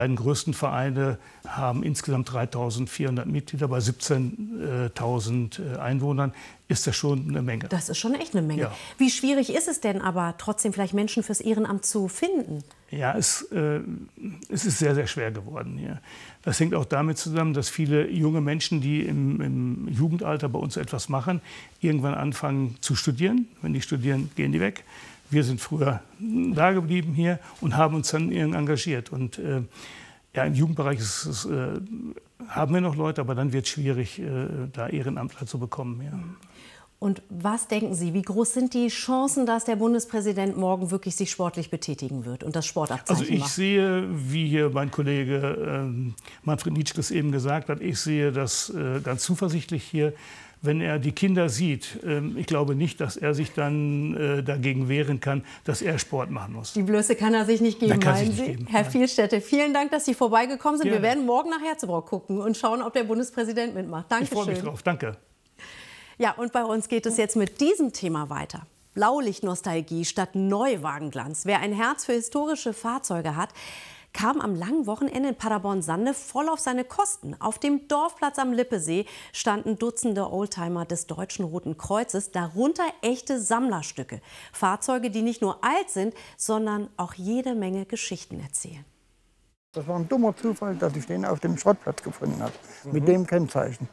Die beiden größten Vereine haben insgesamt 3.400 Mitglieder, bei 17.000 Einwohnern ist das schon eine Menge. Das ist schon echt eine Menge. Ja. Wie schwierig ist es denn aber trotzdem vielleicht Menschen fürs Ehrenamt zu finden? Ja, es ist sehr, sehr schwer geworden hier. Das hängt auch damit zusammen, dass viele junge Menschen, die im Jugendalter bei uns etwas machen, irgendwann anfangen zu studieren. Wenn die studieren, gehen die weg. Wir sind früher da geblieben hier und haben uns dann engagiert. Und ja, im Jugendbereich haben wir noch Leute, aber dann wird es schwierig, da Ehrenamtler zu bekommen. Ja. Und was denken Sie, wie groß sind die Chancen, dass der Bundespräsident morgen wirklich sich sportlich betätigen wird und das Sportabzeichen macht? Also ich sehe, wie hier mein Kollege Manfred Nitschke es eben gesagt hat, ich sehe das ganz zuversichtlich hier. Wenn er die Kinder sieht, ich glaube nicht, dass er sich dann dagegen wehren kann, dass er Sport machen muss. Die Blöße kann er sich nicht geben, meinen Sie? Geben. Herr Vielstädte, vielen Dank, dass Sie vorbeigekommen sind. Gerne. Wir werden morgen nach Herzebrock gucken und schauen, ob der Bundespräsident mitmacht. Dankeschön. Ich freue mich drauf. Danke. Ja, und bei uns geht es jetzt mit diesem Thema weiter. Blaulichtnostalgie statt Neuwagenglanz. Wer ein Herz für historische Fahrzeuge hat, kam am langen Wochenende in Paderborn-Sande voll auf seine Kosten. Auf dem Dorfplatz am Lippesee standen Dutzende Oldtimer des Deutschen Roten Kreuzes, darunter echte Sammlerstücke. Fahrzeuge, die nicht nur alt sind, sondern auch jede Menge Geschichten erzählen. Das war ein dummer Zufall, dass ich den auf dem Schrottplatz gefunden habe, mit dem Kennzeichen.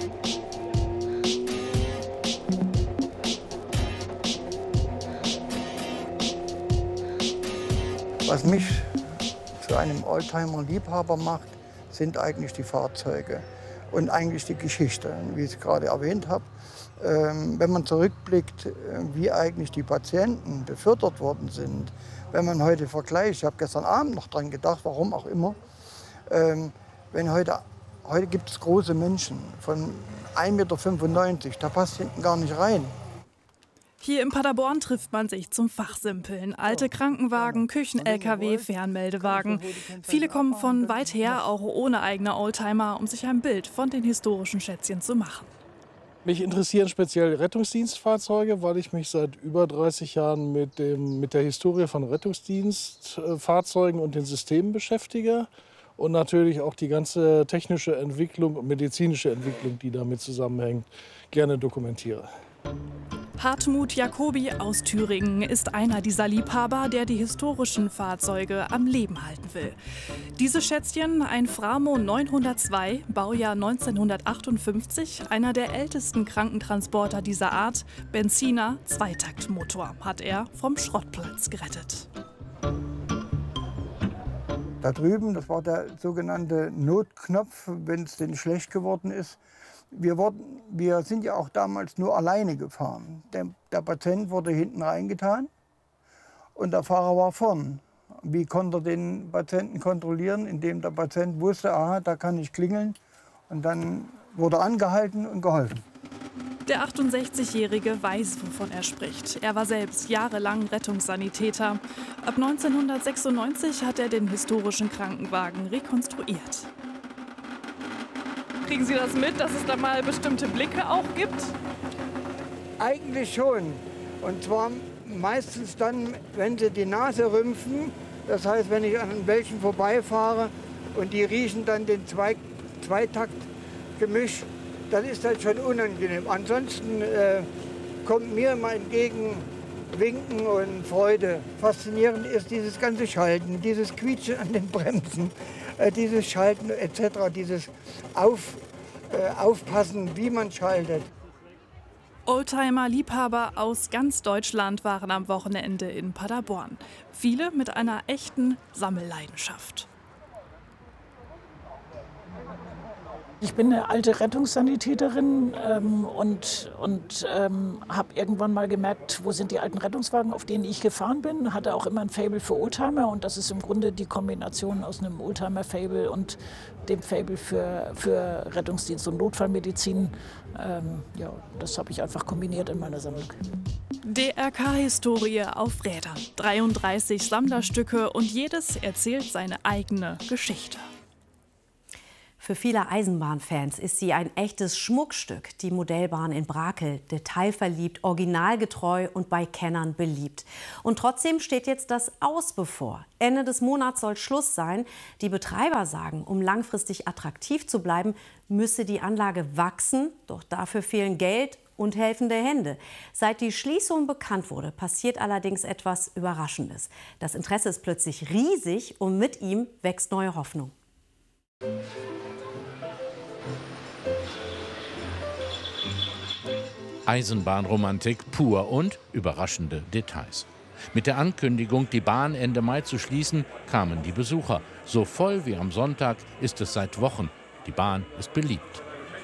Was mich zu einem Oldtimer-Liebhaber macht, sind eigentlich die Fahrzeuge und eigentlich die Geschichte, wie ich es gerade erwähnt habe. Wenn man zurückblickt, wie eigentlich die Patienten befördert worden sind, wenn man heute vergleicht, ich habe gestern Abend noch dran gedacht, warum auch immer, wenn heute gibt es große Menschen von 1,95 Meter, da passt hinten gar nicht rein. Hier in Paderborn trifft man sich zum Fachsimpeln. Alte Krankenwagen, Küchen-LKW, Fernmeldewagen. Viele kommen von weit her, auch ohne eigene Oldtimer, um sich ein Bild von den historischen Schätzchen zu machen. Mich interessieren speziell Rettungsdienstfahrzeuge, weil ich mich seit über 30 Jahren mit der Historie von Rettungsdienstfahrzeugen und den Systemen beschäftige. Und natürlich auch die ganze technische Entwicklung und medizinische Entwicklung, die damit zusammenhängt, gerne dokumentiere. Hartmut Jacobi aus Thüringen ist einer dieser Liebhaber, der die historischen Fahrzeuge am Leben halten will. Diese Schätzchen, ein Framo 902, Baujahr 1958, einer der ältesten Krankentransporter dieser Art, Benziner, Zweitaktmotor, hat er vom Schrottplatz gerettet. Da drüben, das war der sogenannte Notknopf, wenn es denn schlecht geworden ist. Wir sind ja auch damals nur alleine gefahren. Der Patient wurde hinten reingetan und der Fahrer war vorn. Wie konnte er den Patienten kontrollieren? Indem der Patient wusste, aha, da kann ich klingeln. Und dann wurde angehalten und geholfen. Der 68-Jährige weiß, wovon er spricht. Er war selbst jahrelang Rettungssanitäter. Ab 1996 hat er den historischen Krankenwagen rekonstruiert. Kriegen Sie das mit, dass es da mal bestimmte Blicke auch gibt? Eigentlich schon. Und zwar meistens dann, wenn sie die Nase rümpfen. Das heißt, wenn ich an welchen vorbeifahre und die riechen dann den Zweitaktgemisch, dann ist das schon unangenehm. Ansonsten kommt mir immer entgegen Winken und Freude. Faszinierend ist dieses ganze Schalten, dieses Quietschen an den Bremsen, dieses Schalten etc., dieses Aufpassen, wie man schaltet. Oldtimer-Liebhaber aus ganz Deutschland waren am Wochenende in Paderborn. Viele mit einer echten Sammelleidenschaft. Ich bin eine alte Rettungssanitäterin und habe irgendwann mal gemerkt, wo sind die alten Rettungswagen, auf denen ich gefahren bin. Hatte auch immer ein Faible für Oldtimer und das ist im Grunde die Kombination aus einem Oldtimer-Faible und dem Faible für Rettungsdienst und Notfallmedizin. Ja, das habe ich einfach kombiniert in meiner Sammlung. DRK-Historie auf Rädern. 33 Sammlerstücke und jedes erzählt seine eigene Geschichte. Für viele Eisenbahnfans ist sie ein echtes Schmuckstück, die Modellbahn in Brakel. Detailverliebt, originalgetreu und bei Kennern beliebt. Und trotzdem steht jetzt das Aus bevor. Ende des Monats soll Schluss sein. Die Betreiber sagen, um langfristig attraktiv zu bleiben, müsse die Anlage wachsen. Doch dafür fehlen Geld und helfende Hände. Seit die Schließung bekannt wurde, passiert allerdings etwas Überraschendes. Das Interesse ist plötzlich riesig und mit ihm wächst neue Hoffnung. Eisenbahnromantik pur und überraschende Details. Mit der Ankündigung, die Bahn Ende Mai zu schließen, kamen die Besucher. So voll wie am Sonntag ist es seit Wochen. Die Bahn ist beliebt.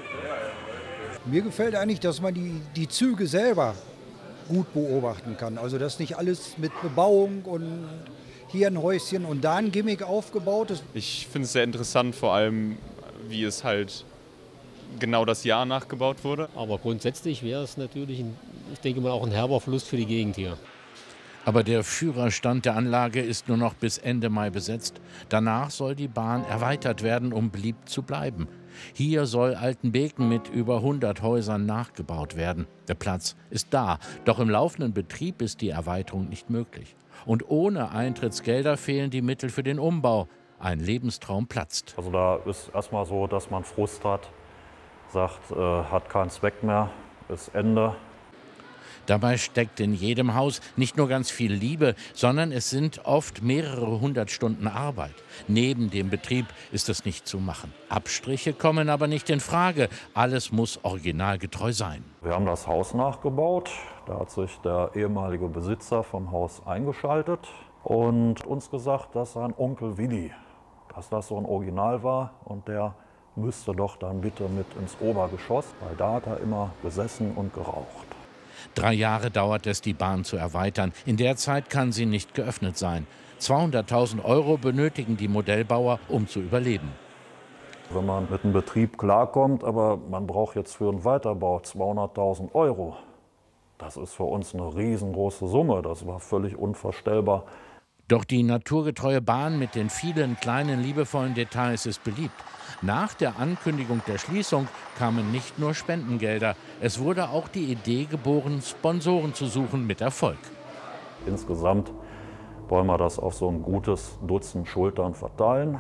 Mir gefällt eigentlich, dass man die Züge selber gut beobachten kann. Also dass nicht alles mit Bebauung und hier ein Häuschen und da ein Gimmick aufgebaut ist. Ich finde es sehr interessant, vor allem wie es halt genau das Jahr nachgebaut wurde. Aber grundsätzlich wäre es natürlich, ich denke mal, auch ein herber Verlust für die Gegend hier. Aber der Führerstand der Anlage ist nur noch bis Ende Mai besetzt. Danach soll die Bahn erweitert werden, um beliebt zu bleiben. Hier soll Altenbeken mit über 100 Häusern nachgebaut werden. Der Platz ist da, doch im laufenden Betrieb ist die Erweiterung nicht möglich. Und ohne Eintrittsgelder fehlen die Mittel für den Umbau. Ein Lebenstraum platzt. Also da ist erstmal so, dass man Frust hat, sagt, hat keinen Zweck mehr, ist Ende. Dabei steckt in jedem Haus nicht nur ganz viel Liebe, sondern es sind oft mehrere 100 Stunden Arbeit. Neben dem Betrieb ist es nicht zu machen. Abstriche kommen aber nicht in Frage. Alles muss originalgetreu sein. Wir haben das Haus nachgebaut. Da hat sich der ehemalige Besitzer vom Haus eingeschaltet und uns gesagt, dass sein Onkel Willi, dass das so ein Original war und der müsste doch dann bitte mit ins Obergeschoss, weil da hat er immer gesessen und geraucht. 3 Jahre dauert es, die Bahn zu erweitern. In der Zeit kann sie nicht geöffnet sein. 200.000 € benötigen die Modellbauer, um zu überleben. Wenn man mit dem Betrieb klarkommt, aber man braucht jetzt für einen Weiterbau 200.000 €. Das ist für uns eine riesengroße Summe. Das war völlig unvorstellbar. Doch die naturgetreue Bahn mit den vielen kleinen, liebevollen Details ist beliebt. Nach der Ankündigung der Schließung kamen nicht nur Spendengelder. Es wurde auch die Idee geboren, Sponsoren zu suchen mit Erfolg. Insgesamt wollen wir das auf so ein gutes Dutzend Schultern verteilen.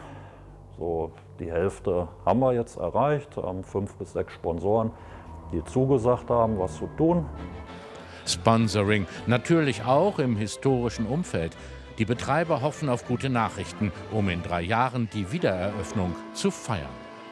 So die Hälfte haben wir jetzt erreicht, haben 5 bis 6 Sponsoren, die zugesagt haben, was zu tun. Sponsoring, natürlich auch im historischen Umfeld. Die Betreiber hoffen auf gute Nachrichten, um in 3 Jahren die Wiedereröffnung zu feiern.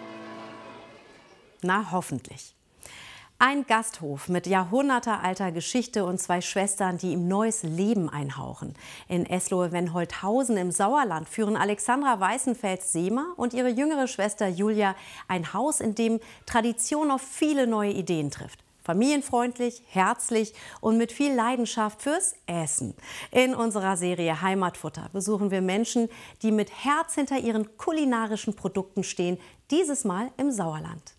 Na, hoffentlich. Ein Gasthof mit jahrhundertealter Geschichte und 2 Schwestern, die ihm neues Leben einhauchen. In Eslohe-Wenholthausen im Sauerland führen Alexandra Weißenfels-Sehmer und ihre jüngere Schwester Julia ein Haus, in dem Tradition auf viele neue Ideen trifft. Familienfreundlich, herzlich und mit viel Leidenschaft fürs Essen. In unserer Serie Heimatfutter besuchen wir Menschen, die mit Herz hinter ihren kulinarischen Produkten stehen, dieses Mal im Sauerland.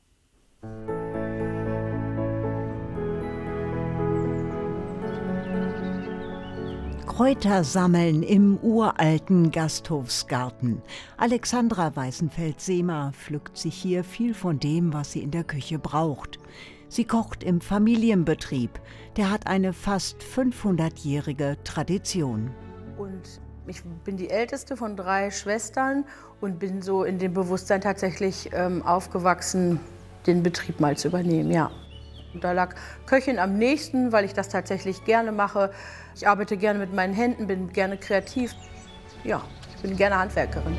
Kräuter sammeln im uralten Gasthofsgarten. Alexandra Weißenfels-Sehmer pflückt sich hier viel von dem, was sie in der Küche braucht. Sie kocht im Familienbetrieb. Der hat eine fast 500-jährige Tradition. Und ich bin die älteste von 3 Schwestern und bin so in dem Bewusstsein tatsächlich aufgewachsen, den Betrieb mal zu übernehmen, ja. Und da lag Köchin am nächsten, weil ich das tatsächlich gerne mache. Ich arbeite gerne mit meinen Händen, bin gerne kreativ. Ja, ich bin gerne Handwerkerin.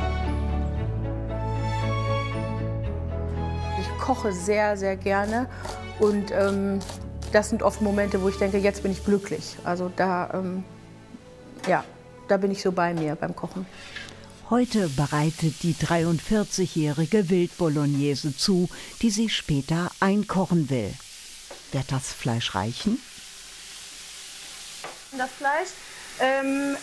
Ich koche sehr, sehr gerne und das sind oft Momente, wo ich denke, jetzt bin ich glücklich. Also da, ja, da bin ich so bei mir beim Kochen. Heute bereitet die 43-jährige Wildbolognese zu, die sie später einkochen will. Wird das Fleisch reichen? Das Fleisch